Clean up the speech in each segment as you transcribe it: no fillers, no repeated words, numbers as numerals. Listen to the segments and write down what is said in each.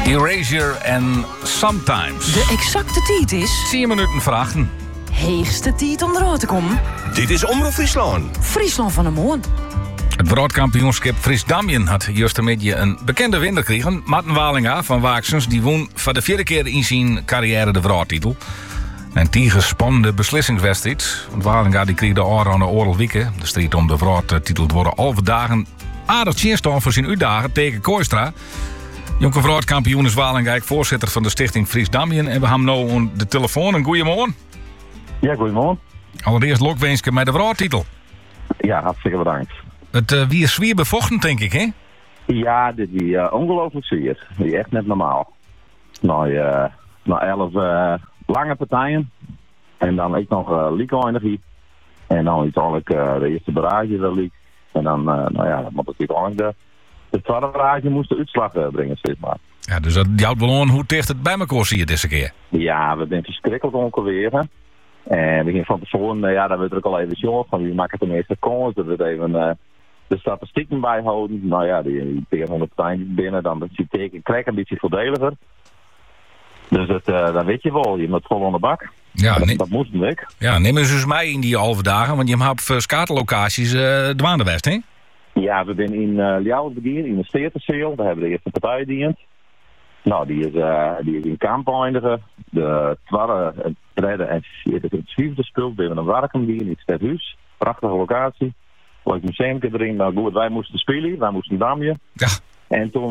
Erasure en Sometimes. De exacte tijd is 10 minuten vragen. heegste tijd om eruit te komen. Dit is Omroep Friesland. Friesland van de Moon. Het wereldkampioenschap Friesdamien had justermiddag een bekende winnaar gekregen. Marten Walinga van Waaksens die won voor de 4e keer in zijn carrière de wereldtitel. Een spannende beslissingswedstrijd. Want Walinga die kreeg de Oranje Oorlog Wieken. De strijd om de wereldtitel te worden halve dagen aardig tjinstond voor zijn uitdagen tegen Kooistra. Jonge wereldkampioen is Walinga, voorzitter van de stichting Friesdamien. En we hebben nu aan de telefoon. Een goeiemorgen. Ja, goedemorgen. Allereerst lokwenske met de wereldtitel. Ja, hartstikke bedankt. Het wie is zwier bevochten, denk ik, hè? Ja, dit is ongelooflijk zeer. Die is echt net normaal. Na 11 lange partijen. En dan ik nog Liek-eindigie. En dan uiteindelijk de eerste barrage de Liek. En dan, dat moet ik uiteindelijk de tweede barrage moest de uitslag brengen, steeds maar. Ja, dus dat jouwt wel aan hoe dicht het bij elkaar zie je deze keer. Ja, we zijn verschrikkelijk ongeveer. En we gingen van tevoren, daar werd er ook al even jongen van wie maakt het de meeste kans. Dat we even de statistieken bijhouden. Nou ja, die tegen 100 partijen binnen, dan is die teken krijg een beetje voordeliger. Dus dat weet je wel, je moet vol aan de bak. Ja, dat moest een week. Ja, neem eens mij in die halve dagen, want je hebt op skaterlocaties dwaandewest, hè? Ja, we zijn in Ljouwert beginnen, in de Steertenseel. Daar hebben we de eerste partij gediend. Nou, die is in Kamp eindigen. De tweede, het derde en het vierde spul. We hebben een Warkum hier in het Stadhuis. Prachtige locatie. Leuk museum erin. Nou goed, wij moesten spelen. Wij moesten dammen. Ja. En toen,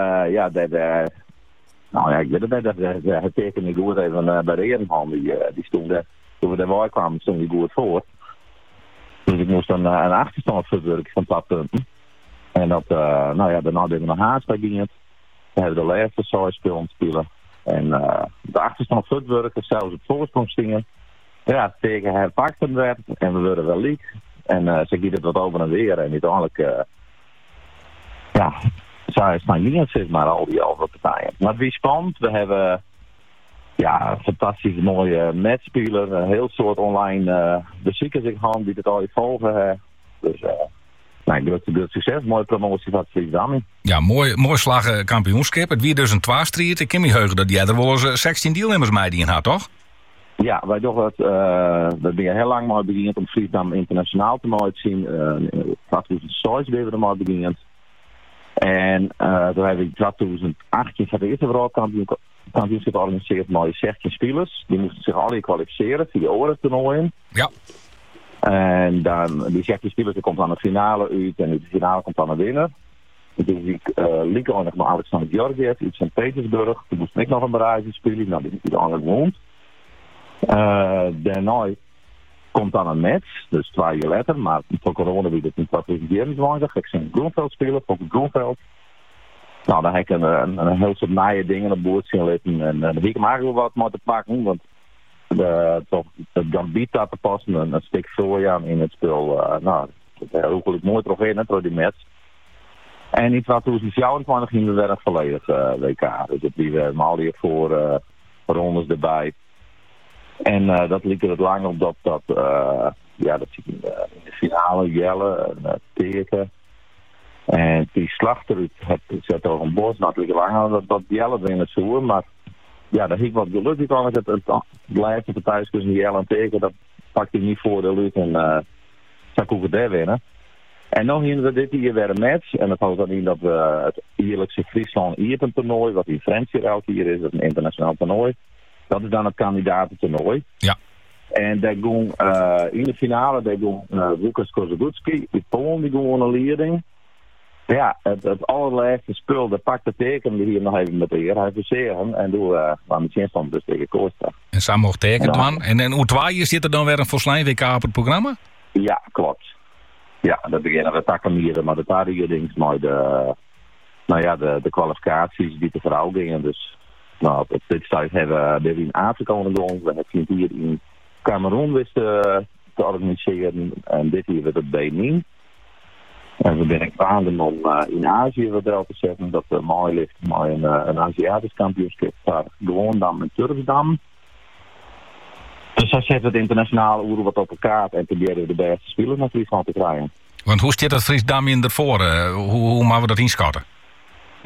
ik weet het niet. Het tekende goed even bij de Erenhan. Die stond, toen we daarbij kwamen, stond die goed voor. Dus ik moest een achterstand verwerken van 12 punten. En dat, daarna hebben we nog haast bij gingen. We hebben de laatste spelen. En de achterstand verwerken, zelfs het voorsprong stingen. Ja, tegen herpakt werd en we werden wel leak. En ze giet het wat over en weer. En uiteindelijk, zij staan niet zeg maar al die andere partijen. Maar het is spannend. We hebben een fantastisch mooie matchspeler. Een heel soort online bezoekers ik gaan die het al volgen. Dus groot succes. Mooie promotie van Friesdamien. Ja, mooi slag kampioenschap. Het wie dus een twaarstrijd. Ik kan me heugen dat jij er wel eens 16 deelnemers mee die in had, toch? Ja, wij dachten het. We zijn heel lang maar beginnen om Friesdam internationaal te mogen zien. 2006 hebben we er maar beginnen. En toen hebben we in 2018 voor de eerste wereldkampioenschap georganiseerd met 16 spelers. Die moesten zich alle kwalificeren via orentoernooien. Ja. En dan, die 16 spelers komt dan de finale uit en de finale komt dan een winnaar. Dus ik liep ook nog met Alexander Georgiev uit Sint-Petersburg. Toen moest ik nog een barrage spelen, nou die is eigenlijk gewoond. Daarna komt dan een match, dus 2 jaar later, maar voor corona wie het in 2024. Ik ging Groenveld spelen, voor Groenveld. Nou, dan heb ik een heel soort naaie dingen op boord zien liggen en dan heb ik hem eigenlijk wel wat moeten pakken, want het gambita te passen, een stuk soja in het spel, dat hoop ik mooi terug in, door die match. En in 2024 gingen we weer een volledig WK, dus het die maal hier voor rondes erbij. En dat liep er het lang op dat zie ik in de finale, Jelle, Teken. En die slachter zet over een bos, nou het liep lang dat Jelle erin het zoeken, maar ja, dat ik wat gelukkig kan. Het blijft de thuis tussen Jelle en Teken, dat pakt hij niet voor de lucht en zou ik ook het daar winnen. En dan gingen we dit hier weer een match. En dat houdt dan in dat we het eerlijkse Friesland Ierpen toernooi, wat in French elke keer is, dat is een internationaal toernooi. Dat is dan het kandidatentoernooi. Ja. En daar ging in de finale, daar ging Łukasz Kozegutski, die Polen, die ging een leiding. Ja, het allerlaatste spul, dat pakt de teken die hier nog even met de heer hij verzeren. En toen waren we stand dus tegen Kooistra. En samen mocht tekenen dan. En hoe 2 jaar zit er dan weer een Voslijn WK op het programma? Ja, klopt. Ja, dat beginnen we takkemieren, maar de tarieerdings maar de kwalificaties die de vrouw gingen. Dus op dit tijd hebben we in Afrika ondergrongen. We hebben hier in Cameroen wisten te organiseren. En dit hier werd het Benin. En we zijn kwamen om in Azië wat wel te zetten. Dat mooi ligt, maar een Aziatisch kampioenschap. Daar gewoon dan in Turfsdam. Dus hij zet het internationaal oer wat op elkaar en proberen de beste spelers naar Friesland te krijgen. Want hoe zit dat Friesdamien ervoor? Hoe maken we dat inschatten?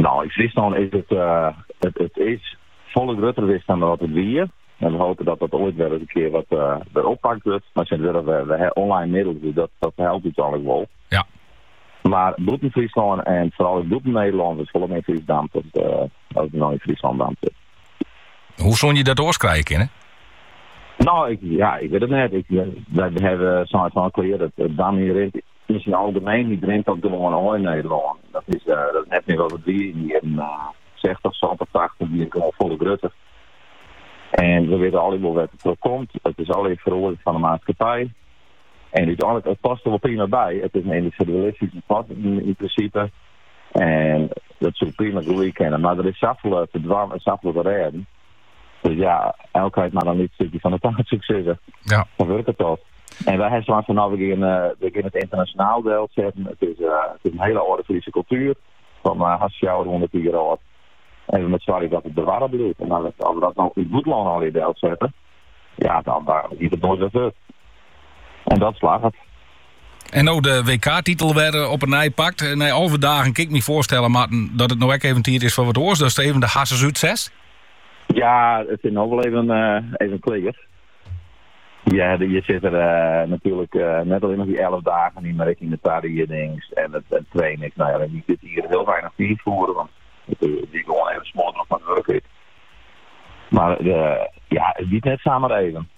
Nou, in Friesland is het is volle groter wist dan wat het weer. En we hopen dat ooit wel eens een keer wat weer oppakt wordt. Maar sinds we online middelen, dus dat helpt uiteindelijk wel. Ja. Maar buiten Friesland en vooral in buiten Nederland is volle meer Friesdamp als we nou in Friesland dampen. Hoe zon je dat oorskrijgen, hè? Nou, ik weet het net. We hebben zo'n keer dat dam hier in zijn algemeen niet drinkt ook gewoon al in Nederland. Dat is net niet wat het weer hier in 60, 70, 80, die is gewoon volle grutter. En we weten allemaal wat het er komt. Het is alleen veroordeeld van de maatschappij. En uiteindelijk, het past er wel prima bij. Het is een individualistische pad in principe. En dat zou prima groeien kennen. Maar er is zoveel te dwalen en zoveel te redden. Dus ja, elke maar dan niet een stukje van de taart successen. Ja. Dan werkt het toch. En wij hebben van nou, we gaan het internationaal deel zetten. Het is een hele oude Friese cultuur. Van Hassjouwer 100 jaar oud. En we met zwaar dat het bewaren bedoelt. En als we dat nou in Boetland al in deel zetten. Ja, dan ziet het nooit weer uit. En dat slaat het. En nou de WK-titel werden op een nij pakt. Nee, overdagen kan ik me voorstellen, maar dat het nou ook even tijd is voor wat oors. Dat is even de Hasses uit 6. Ja, het is nog wel even klikker. Ja, je zit er natuurlijk net alleen nog die 11 dagen in, maar ik in de paradings en het training. Nou ja, die zit hier heel weinig tijd voor, want die gewoon even smoren nog van het werk. Maar het biedt net samen even.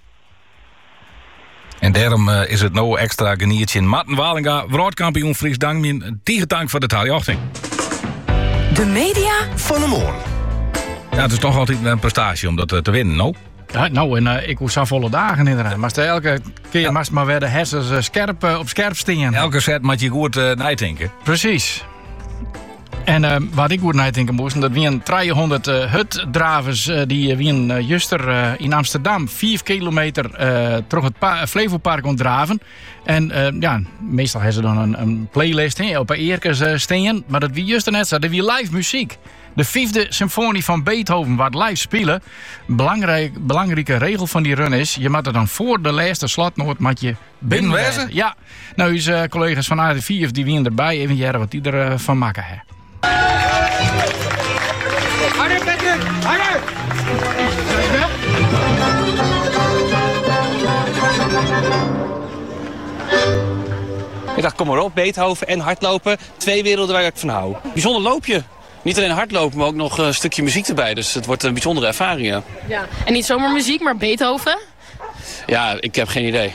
En daarom is het nou extra geniertje in Marten Walinga, wereldkampioen Fries Damien, tegentank voor de taaljochting. De media Van de morgen. Ja, het is toch altijd een prestatie om dat te winnen, no? Ja, nou, en ik hoef zo volle dagen inderdaad. Maar elke keer maar weer de hersens op scherp stingen. Elke set moet je goed nadenken. Precies. En wat ik goed nadenken moest, dat wie 300 hutdravers die wie juster in Amsterdam 5 kilometer terug het Flevopark ontdraven. En meestal hebben ze dan een playlist op een eerkens steen. Maar dat wie juster net zo, dat wie live muziek. De 5e symfonie van Beethoven, wat live spelen. Belangrijke regel van die run is, je moet er dan voor de laatste slotnoot met je Binnenwezen? Ja, nou is collega's van AD4 die wien erbij, even jaren wat die ervan maken hè. Harder, Peter! Harder! Ik dacht, kom maar op, Beethoven en hardlopen. 2 werelden waar ik van hou. Bijzonder loopje. Niet alleen hardlopen, maar ook nog een stukje muziek erbij. Dus het wordt een bijzondere ervaring, ja. Ja. En niet zomaar muziek, maar Beethoven? Ja, ik heb geen idee.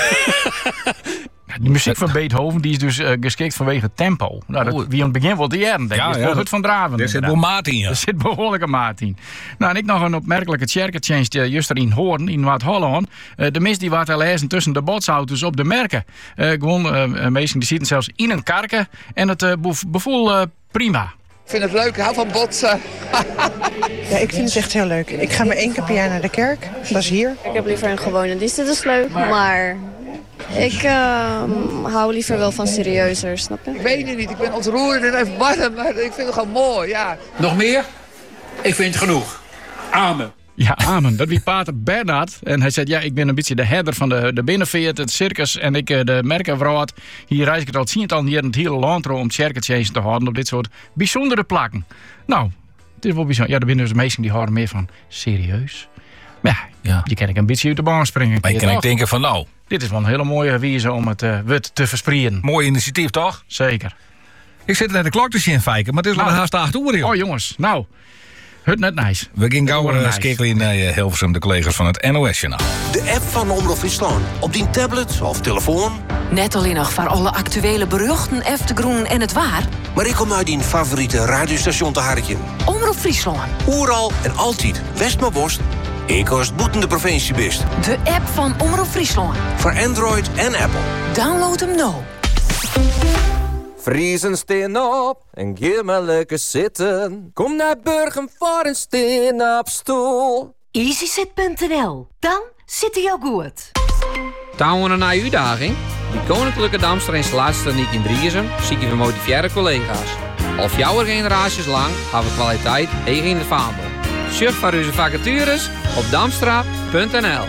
Die muziek van Beethoven die is dus geschikt vanwege het tempo. Nou, dat wie aan het begin wel de jaren denk ik. Goed van draven. Er zit wel maat in, ja. Er zit behoorlijke maat in. Nou, en ik nog een opmerkelijke cherketjenst juist in Hoorn, in Noord-Holland. De mist die wat lezen tussen de botsauto's op de merken. Meesten die zitten zelfs in een karken. En het bevoel prima. Ik vind het leuk, ik hou van botsen. Ja, ik vind het echt heel leuk. Ik ga maar 1 keer per jaar naar de kerk. Dat is hier. Ik heb liever een gewone dienst, dat is leuk. Maar ik hou liever wel van serieuzer, snap je? Ik weet het niet, ik ben ontroerd en even warm, maar ik vind het gewoon mooi, ja. Nog meer? Ik vind het genoeg. Amen. Ja, amen. Dat wie pater Bernhard. En hij zei, ja, ik ben een beetje de herder van de binnenveert, het circus. En ik de merkenvrouwt. Hier reis ik het al tiental hier in het hele land om circuitjes te houden op dit soort bijzondere plakken. Nou, het is wel bijzonder. Ja, er binnen dus meesten die houden meer van serieus. Maar ja, je kan ik een beetje uit de baan springen. Maar je kan ook denken van nou. Dit is wel een hele mooie wijze om het wut te verspreiden. Mooi initiatief, toch? Zeker. Ik zit net de klok te zien kijken, maar het is al haast 8 uur, joh. Oh jongens, nou. Het net nice. We gaan gauw schakelen naar Hilversum, de collega's van het NOS-journaal. De app van Omroep Friesland. Op die tablet of telefoon. Net alleen nog voor alle actuele beruchten, eftegroen en het waar. Maar ik kom uit die favoriete radiostation te harken. Omroep Friesland. Oeral en altijd West maar Worst. Ik als boetende provincie best. De app van Omroep Friesland. Voor Android en Apple. Download hem nou. Friesen steen op en geef maar lekker zitten. Kom naar Burgum voor een steen op stoel. EasyZit.nl, dan zit hij al goed. Touwen naar uw uitdaging? Die Koninklijke Damster in Slaatsteniek in Driesem zie je gemotiveerde collega's. Al 4 generaties lang hebben we kwaliteit eigen in het vaandel. Surf voor onze vacatures op damstra.nl.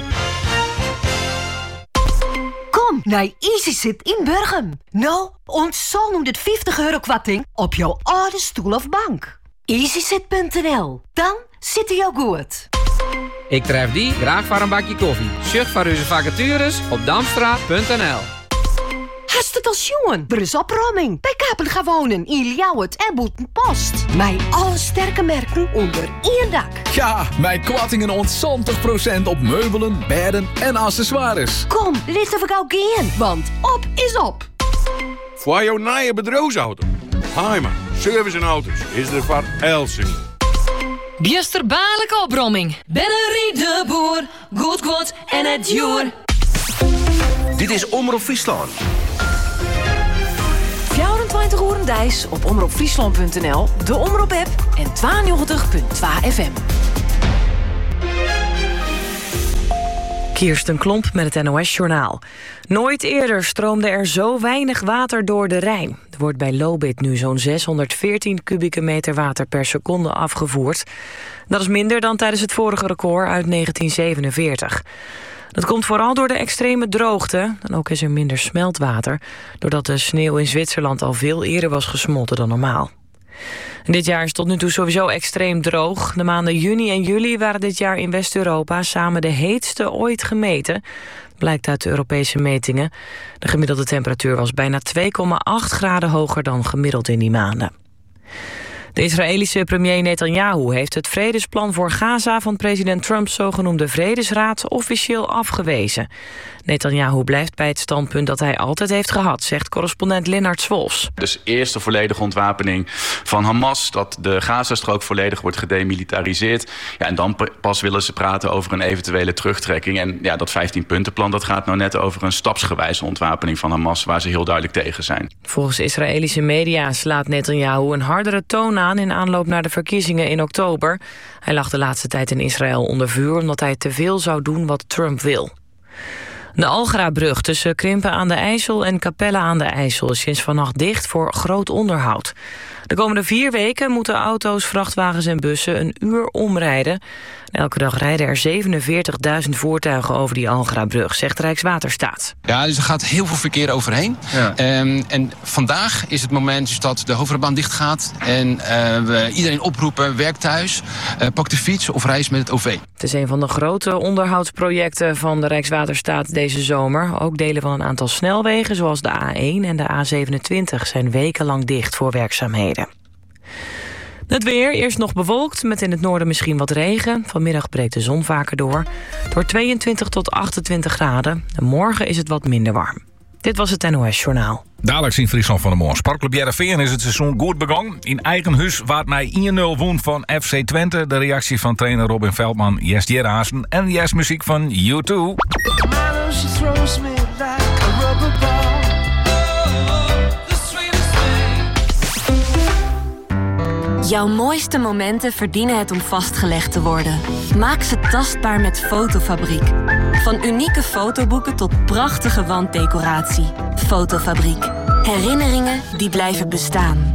Kom naar EasyZit in Burgum. Nou, ontzal nu dit €50 kwarting op jouw oude stoel of bank. EasySit.nl. Dan zit hij al goed. Ik tref die graag voor een bakje koffie. Zucht voor uw vacatures op damstra.nl. Hast het al jongen? Er is opruiming. Bij Kapen gaan wonen in Ljouwert en Boetenpost. Mijn alle sterke merken onder één dak. Ja, mijn kwattingen ontzontig % op meubelen, bedden en accessoires. Kom, licht even gauw gaan, want op is op. Voor jouw nieuwe bedrijfsauto. Heima, service en auto's is er voor Elsing. Biesterbaarlijke opbromming. Bennerie de boer. Goed en het joer. Dit is Omroep Friesland. 24 uur dijs op omroepfriesland.nl, de Omroep-app en 92.2 FM. Kirsten Klomp met het NOS-journaal. Nooit eerder stroomde er zo weinig water door de Rijn. Er wordt bij Lobith nu zo'n 614 kubieke meter water per seconde afgevoerd. Dat is minder dan tijdens het vorige record uit 1947. Dat komt vooral door de extreme droogte. En ook is er minder smeltwater, doordat de sneeuw in Zwitserland al veel eerder was gesmolten dan normaal. En dit jaar is tot nu toe sowieso extreem droog. De maanden juni en juli waren dit jaar in West-Europa samen de heetste ooit gemeten. Blijkt uit de Europese metingen. De gemiddelde temperatuur was bijna 2,8 graden hoger dan gemiddeld in die maanden. De Israëlische premier Netanyahu heeft het vredesplan voor Gaza van president Trumps zogenoemde Vredesraad officieel afgewezen. Netanyahu blijft bij het standpunt dat hij altijd heeft gehad, zegt correspondent Lennart Swolfs. Dus eerst de volledige ontwapening van Hamas, dat de Gazastrook volledig wordt gedemilitariseerd. Ja, en dan pas willen ze praten over een eventuele terugtrekking. En ja, dat 15-puntenplan dat gaat nou net over een stapsgewijze ontwapening van Hamas, waar ze heel duidelijk tegen zijn. Volgens Israëlische media slaat Netanyahu een hardere toon aan in aanloop naar de verkiezingen in oktober. Hij lag de laatste tijd in Israël onder vuur omdat hij te veel zou doen wat Trump wil. De Algra-brug tussen Krimpen aan de IJssel en Capelle aan de IJssel is sinds vannacht dicht voor groot onderhoud. De komende 4 weken moeten auto's, vrachtwagens en bussen een uur omrijden. Elke dag rijden er 47.000 voertuigen over die Algra-brug, zegt Rijkswaterstaat. Ja, dus er gaat heel veel verkeer overheen. Ja. En vandaag is het moment dus dat de hoofdrijbaan dicht gaat en we iedereen oproepen, werk thuis, pak de fiets of reis met het OV. Het is een van de grote onderhoudsprojecten van de Rijkswaterstaat deze zomer. Ook delen van een aantal snelwegen, zoals de A1 en de A27, zijn wekenlang dicht voor werkzaamheden. Het weer, eerst nog bewolkt, met in het noorden misschien wat regen. Vanmiddag breekt de zon vaker door. Door 22 tot 28 graden. En morgen is het wat minder warm. Dit was het NOS Journaal. Dadelijk in Friesland van de Morgen. Sportclub Heerenveen is het seizoen goed begonnen. In eigen huis waard mij 1-0 won van FC Twente. De reactie van trainer Robin Veldman, Jes Djerhazen en Jes muziek van U2. Jouw mooiste momenten verdienen het om vastgelegd te worden. Maak ze tastbaar met Fotofabriek. Van unieke fotoboeken tot prachtige wanddecoratie. Fotofabriek. Herinneringen die blijven bestaan.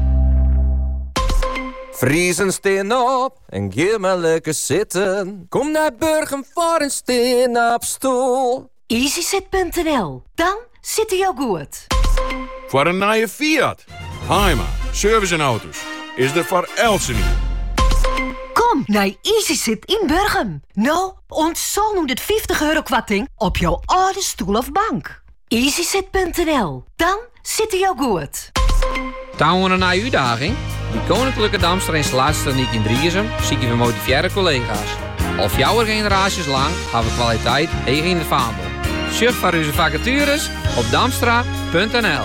Friesen steen op en ga maar lekker zitten. Kom naar Burgum voor een steen op stoel. EasySit.nl. Dan zit hij al goed. Voor een nieuwe Fiat. Heima, service en auto's is er voor Elsing. Kom naar EasySit in Burgum. Nou, ontzol nu dit 50 euro kwarting op jouw oude stoel of bank. EasySit.nl. Dan zit hij al goed. Touwen naar uitdaging? Die Koninklijke Damster installatietechniek in Driessen zie je gemotiveerde collega's. Al 4 generaties lang hebben we kwaliteit tegen in de vaandel. Surf voor onze vacatures op damstra.nl.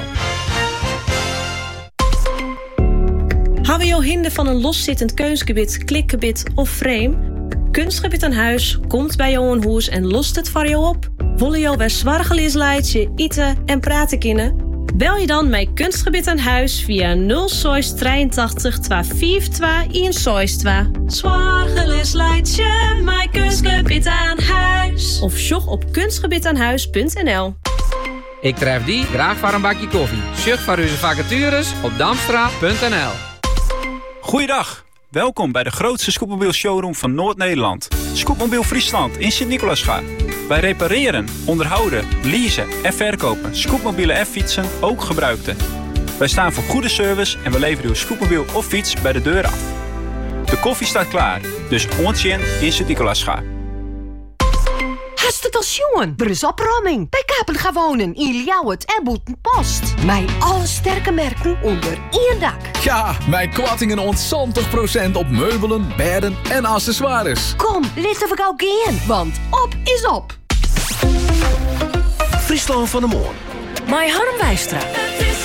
Hebben jou hinder van een loszittend keusgebied, klikgebied of frame? Kunstgebied aan huis komt bij jou een hoes en lost het voor jou op. Willen jou bij zwargelisleidje, eten en praten kunnen? Bel je dan met Kunstgebied aan huis via 083 252 162. Zwargelisleidje, mijn Kunstgebied aan huis. Of sjog op kunstgebiedaanhuis.nl. Ik tref die graag voor een bakje koffie. Zucht voor onze vacatures op damstra.nl. Goeiedag, welkom bij de grootste scootmobiel showroom van Noord-Nederland. Scootmobiel Friesland in Sint-Nicolaasgaard. Wij repareren, onderhouden, leasen en verkopen scootmobielen en fietsen, ook gebruikte. Wij staan voor goede service en we leveren uw scootmobiel of fiets bij de deur af. De koffie staat klaar, dus ontjen in Sint-Nicolaascha. Hast het al jongen? Er is opruiming. Bij Kapel gaan wonen in Ljouwert en Boetenpost. Mijn alle sterke merken onder één dak. Ja, mijn kwattingen ontzontig % op meubelen, bedden en accessoires. Kom, laten we gauw gaan, want op is op. Friesland van de Moorn. Mai Harm Wijstra.